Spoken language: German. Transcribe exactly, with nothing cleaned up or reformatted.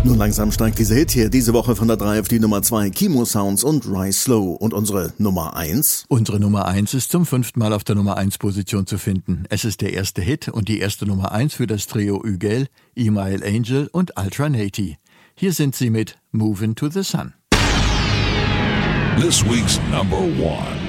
Nur langsam steigt dieser Hit hier diese Woche von der drei auf die Nummer zwei. Kimo Sounds und Rise Slow. Und unsere Nummer eins? Unsere Nummer eins ist zum fünften Mal auf der Nummer eins Position zu finden. Es ist der erste Hit und die erste Nummer eins für das Trio Ügel, Email Angel und Ultra Nati. Hier sind sie mit Movin' to the Sun. This week's number one.